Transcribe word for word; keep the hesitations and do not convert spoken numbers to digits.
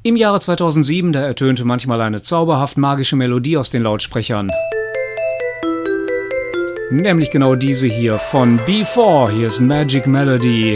Im Jahre zweitausendsieben, da ertönte manchmal eine zauberhaft magische Melodie aus den Lautsprechern. Nämlich genau diese hier von B four. Hier ist Magic Melody.